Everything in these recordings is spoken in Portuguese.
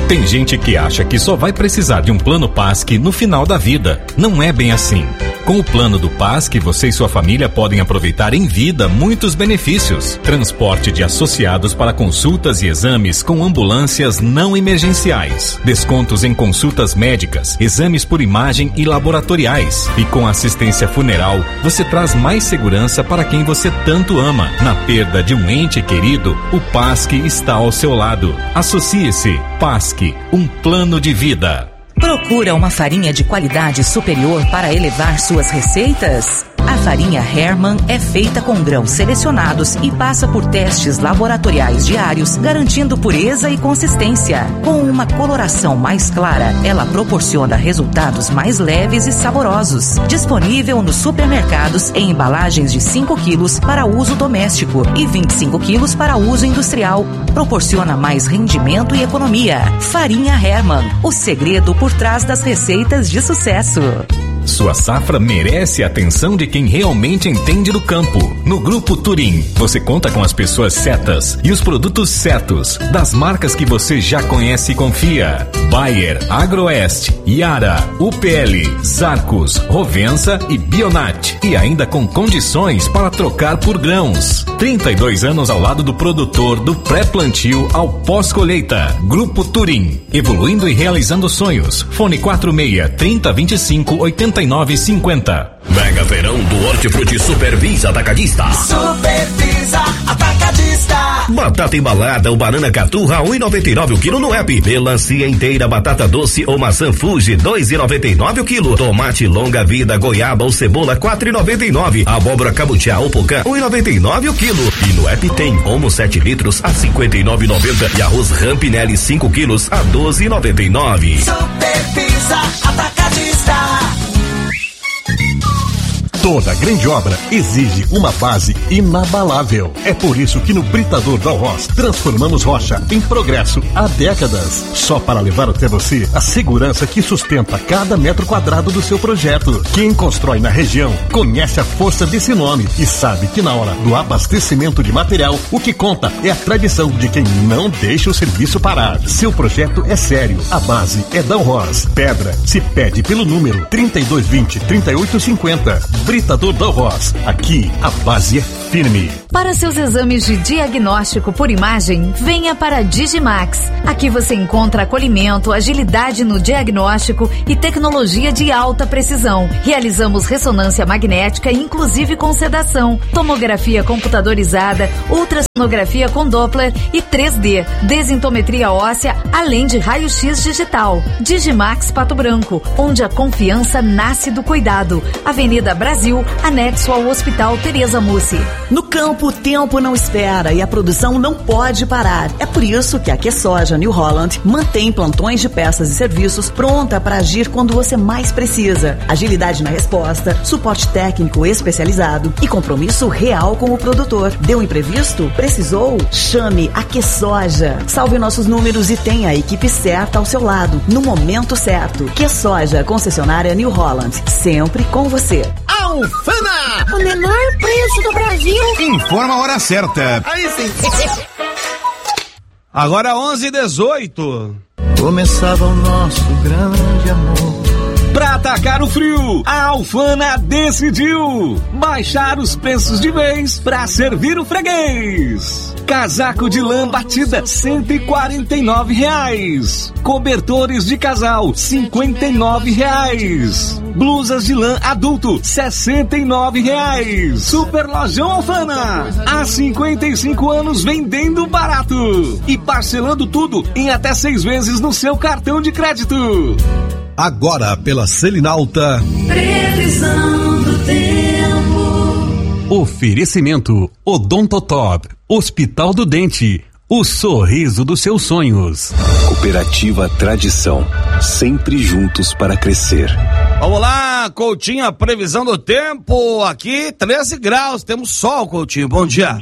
Tem gente que acha que só vai precisar de um plano PASC no final da vida. Não é bem assim. Com o plano do PASC, você e sua família podem aproveitar em vida muitos benefícios. Transporte de associados para consultas e exames com ambulâncias não emergenciais. Descontos em consultas médicas, exames por imagem e laboratoriais. E com assistência funeral, você traz mais segurança para quem você tanto ama. Na perda de um ente querido, o PASC está ao seu lado. Associe-se. PASC, um plano de vida. Procura uma farinha de qualidade superior para elevar suas receitas? A farinha Hermann é feita com grãos selecionados e passa por testes laboratoriais diários, garantindo pureza e consistência. Com uma coloração mais clara, ela proporciona resultados mais leves e saborosos. Disponível nos supermercados em embalagens de 5 quilos para uso doméstico e 25 quilos para uso industrial. Proporciona mais rendimento e economia. Farinha Hermann, o segredo por trás das receitas de sucesso. Sua safra merece a atenção de quem realmente entende do campo. No Grupo Turim, você conta com as pessoas certas e os produtos certos, das marcas que você já conhece e confia. Bayer, Agroeste, Yara, UPL, Zarcos, Rovensa e Bionat. E ainda com condições para trocar por grãos. 32 anos ao lado do produtor, do pré-plantio ao pós-colheita. Grupo Turim, evoluindo e realizando sonhos. Fone 46-3025-8950. Mega Verão do Hortifruti Supervisa Atacadista. Supervisa Atacadista. Batata embalada ou banana caturra 1,99 o quilo no app. Melancia inteira, batata doce ou maçã Fuji 2,99 o quilo. Tomate longa vida, goiaba ou cebola 4,99. Abóbora cabutiá ou pocã 1,99 o quilo. E no app tem Omo 7 litros a 59,90 e arroz Rampinelli 5 quilos a 12,99. Supervisa Atacadista. Toda grande obra exige uma base inabalável. É por isso que no Britador Dalros transformamos rocha em progresso há décadas. Só para levar até você a segurança que sustenta cada metro quadrado do seu projeto. Quem constrói na região conhece a força desse nome e sabe que na hora do abastecimento de material, o que conta é a tradição de quem não deixa o serviço parar. Seu projeto é sério. A base é Dalros. Pedra se pede pelo número 3220-3850. Britador Dalros. Aqui a base é firme. Para seus exames de diagnóstico por imagem, venha para a Digimax. Aqui você encontra acolhimento, agilidade no diagnóstico e tecnologia de alta precisão. Realizamos ressonância magnética, inclusive com sedação, tomografia computadorizada, ultrassonografia com Doppler e 3D, desintometria óssea, além de raio-x digital. Digimax Pato Branco, onde a confiança nasce do cuidado. Avenida Brasil, anexo ao Hospital Tereza Mussi. No campo, o tempo não espera e a produção não pode parar. É por isso que a QSoja New Holland mantém plantões de peças e serviços pronta para agir quando você mais precisa. Agilidade na resposta, suporte técnico especializado e compromisso real com o produtor. Deu um imprevisto? Precisou? Chame a QSoja. Salve nossos números e tenha a equipe certa ao seu lado, no momento certo. QSoja, concessionária New Holland, sempre com você. Alfana! O menor preço do Brasil. Informa a hora certa. Aí sim. Agora 11h18. Começava o nosso grande amor. Pra atacar o frio, a Alfana decidiu baixar os preços de vez pra servir o freguês. Casaco de lã batida, R$149. Cobertores de casal, R$59. Blusas de lã adulto, R$69. Super Lojão Alfana, há 55 anos vendendo barato e parcelando tudo em até 6 vezes no seu cartão de crédito. Agora pela Selinalta. Previsão do tempo. Oferecimento Odontotop, Hospital do Dente, o sorriso dos seus sonhos. Cooperativa Tradição, sempre juntos para crescer. Vamos lá, Coutinho, a previsão do tempo aqui, 13 graus, temos sol, Coutinho, bom dia.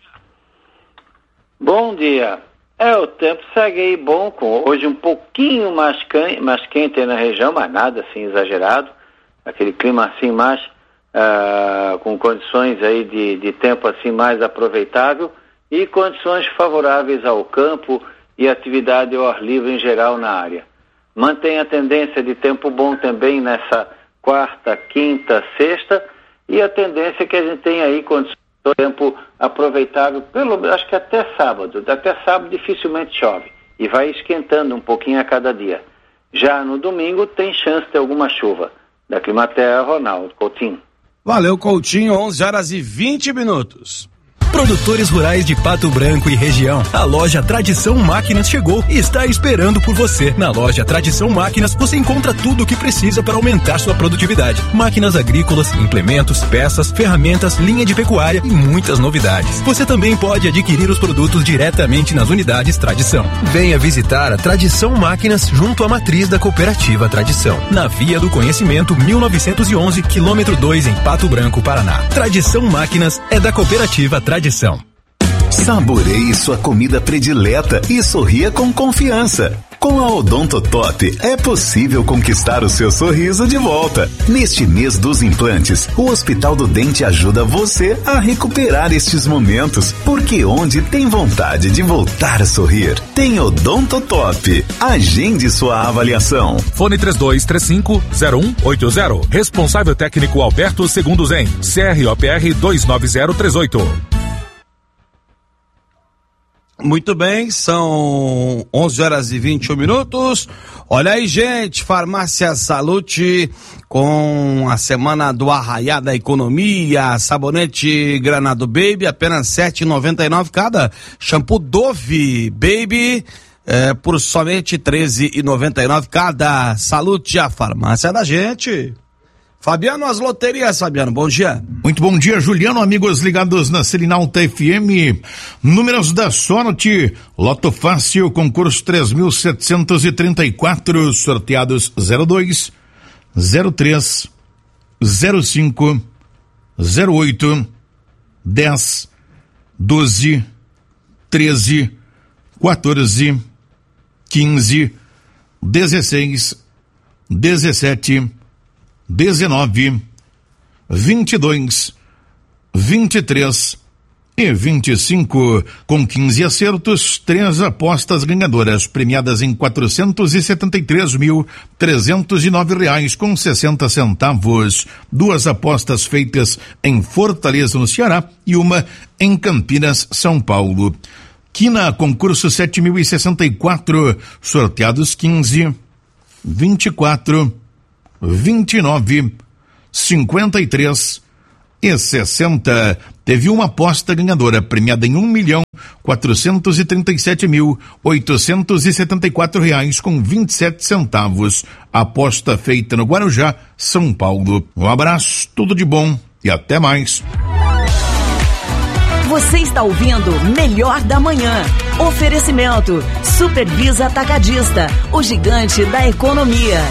Bom dia. O tempo segue aí bom, com hoje um pouquinho mais quente aí na região, mas nada assim exagerado, aquele clima assim mais, com condições aí de tempo assim mais aproveitável e condições favoráveis ao campo e atividade ao ar livre em geral na área. Mantém a tendência de tempo bom também nessa quarta, quinta, sexta, e a tendência que a gente tem aí condições de tempo aproveitável, acho que até sábado. Até sábado dificilmente chove e vai esquentando um pouquinho a cada dia. Já no domingo tem chance de alguma chuva. Da Climaterra, Ronaldo Coutinho. Valeu, Coutinho, 11h20. Produtores rurais de Pato Branco e região. A loja Tradição Máquinas chegou e está esperando por você. Na loja Tradição Máquinas você encontra tudo o que precisa para aumentar sua produtividade. Máquinas agrícolas, implementos, peças, ferramentas, linha de pecuária e muitas novidades. Você também pode adquirir os produtos diretamente nas unidades Tradição. Venha visitar a Tradição Máquinas junto à matriz da Cooperativa Tradição. Na Via do Conhecimento 1911, quilômetro 2 em Pato Branco, Paraná. Tradição Máquinas é da Cooperativa Tradição. Saboreie sua comida predileta e sorria com confiança. Com a Odontotop é possível conquistar o seu sorriso de volta. Neste mês dos implantes, o Hospital do Dente ajuda você a recuperar estes momentos, porque onde tem vontade de voltar a sorrir, tem Odontotop. Agende sua avaliação. Fone 3235-0180. Responsável técnico Alberto Segundo Zen. CROPR 29038. Muito bem, são 11h21. Olha aí, gente, Farmácia Salute com a semana do Arraiá da Economia, sabonete Granado Baby, apenas R$ 7,99 cada. Shampoo Dove Baby, por somente R$ 13,99 cada. Salute, a farmácia da gente. Fabiano, as loterias, Fabiano, bom dia. Muito bom dia, Juliano, amigos ligados na Selinalta FM. Números da sorte: Loto Fácil, concurso 3.734, sorteados 02, 03, 05, 08, 10, 12, 13, 14, 15, 16, 17, 19, 22, 23 e 25, com 15 acertos, 3 apostas ganhadoras, premiadas em R$ 473.309,60. 2 apostas feitas em Fortaleza, no Ceará, e uma em Campinas, São Paulo. Quina, concurso 7.064, sorteados 15, 24, 29, 53 e 60. Teve uma aposta ganhadora premiada em R$1.437.874,27. Aposta feita no Guarujá, São Paulo. Um abraço, tudo de bom e até mais. Você está ouvindo Melhor da Manhã. Oferecimento Supervisa Atacadista, o gigante da economia.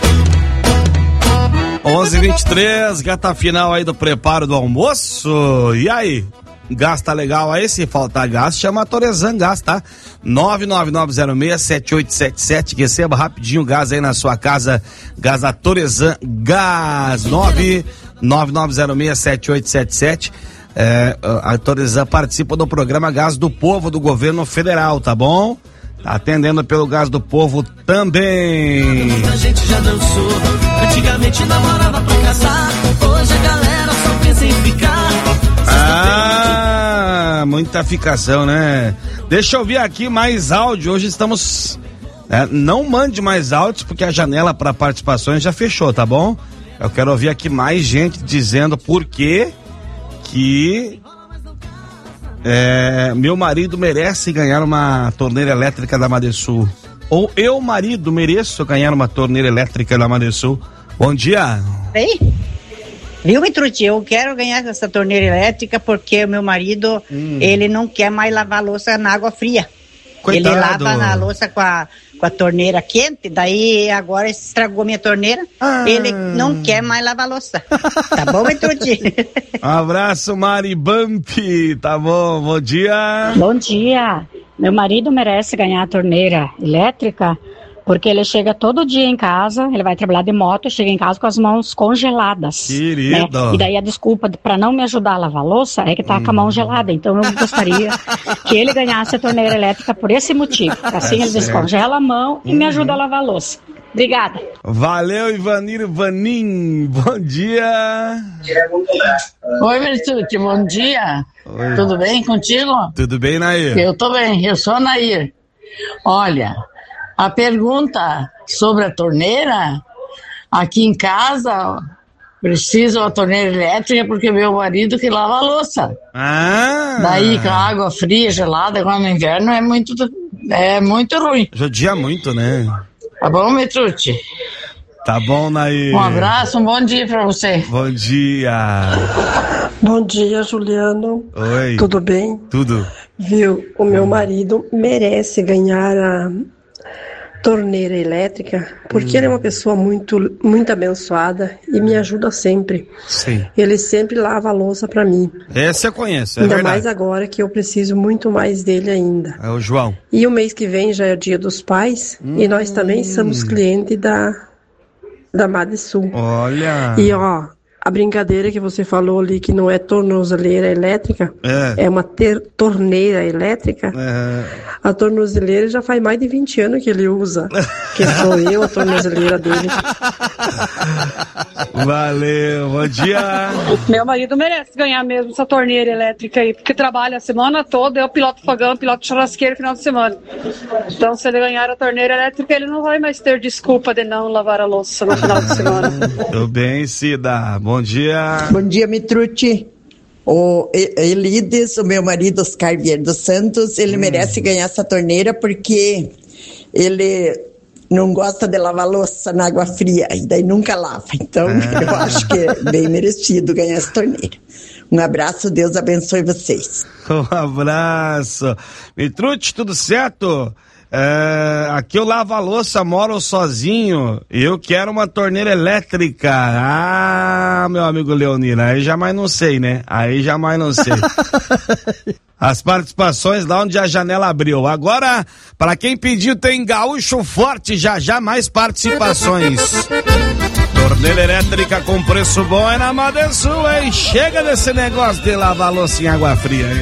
11h23, gata final aí do preparo do almoço. E aí? Gasta legal aí? Se faltar gás, chama a Torezan Gás, tá? 999067877. Receba rapidinho gás aí na sua casa. Gás da Torezan Gás. 999067877. A Torezan participa do programa Gás do Povo do governo federal, tá bom? Tá atendendo pelo Gás do Povo também. A gente já dançou, antigamente namorava pra casar, hoje a galera só pensa em ficar. Muita ficação, né? Deixa eu ver aqui mais áudio, hoje estamos... não mande mais áudios, porque a janela para participações já fechou, tá bom? Eu quero ouvir aqui mais gente dizendo por que meu marido merece ganhar uma torneira elétrica da Madesul. Ou eu, marido, mereço ganhar uma torneira elétrica da Madesul. Bom dia. Ei, viu, Mitruti? Eu quero ganhar essa torneira elétrica porque o meu marido, ele não quer mais lavar a louça na água fria. Coitado. Ele lava na louça com a torneira quente, daí agora estragou minha torneira, ele não quer mais lavar a louça. Tá bom, Mitruti? Abraço, Mari Bump, tá bom, bom dia. Bom dia. Meu marido merece ganhar a torneira elétrica Porque ele chega todo dia em casa, ele vai trabalhar de moto, chega em casa com as mãos congeladas. Querido. Né? E daí a desculpa para não me ajudar a lavar a louça é que tá com a mão gelada. Então eu gostaria que ele ganhasse a torneira elétrica por esse motivo. Assim ele descongela a mão e me ajuda a lavar a louça. Obrigada. Valeu, Ivanir Vanim. Bom dia. Oi, Virtude, bom dia. Oi. Tudo bem contigo? Tudo bem, Nair? Eu tô bem, eu sou a Nair. Olha, a pergunta sobre a torneira, aqui em casa, preciso uma torneira elétrica porque meu marido que lava a louça. Daí com a água fria, gelada, agora no inverno, é muito ruim. Judia muito, né? Tá bom, Metrute? Tá bom, Nair. Um abraço, um bom dia pra você. Bom dia. Bom dia, Juliano. Oi. Tudo bem? Tudo. Viu? O meu marido merece ganhar a torneira elétrica porque ele é uma pessoa muito, muito abençoada e me ajuda sempre. Sim. Ele sempre lava a louça pra mim. Esse eu conheço, Ainda verdade. mais agora que eu preciso muito mais dele ainda. É o João. E o mês que vem já é o Dia dos Pais e nós também somos clientes da Madsul. Olha. E ó, a brincadeira que você falou ali que não é tornozeleira elétrica, é uma torneira elétrica. A tornozeleira já faz mais de 20 anos que ele usa. Que sou eu a tornozeleira dele. Valeu, bom dia. Meu marido merece ganhar mesmo essa torneira elétrica aí, porque trabalha a semana toda, eu piloto fogão, piloto churrasqueiro no final de semana. Então, se ele ganhar a torneira elétrica, ele não vai mais ter desculpa de não lavar a louça no final de semana. Tudo bem, Cida. Bom dia. Bom dia, Mitrucci. O Elides, o meu marido Oscar Vieira dos Santos, ele merece ganhar essa torneira porque ele não gosta de lavar louça na água fria e daí nunca lava. Então, eu acho que é bem merecido ganhar essa torneira. Um abraço, Deus abençoe vocês. Um abraço. Mitrucci, tudo certo? Aqui eu lavo a louça, moro sozinho. Eu quero uma torneira elétrica. Meu amigo Leonino, aí jamais não sei, né? Aí jamais não sei. As participações lá onde a janela abriu. Agora, para quem pediu, tem Gaúcho Forte, já mais participações. Torneira elétrica com preço bom é na Madsul, hein? Chega desse negócio de lavar a louça em água fria, hein?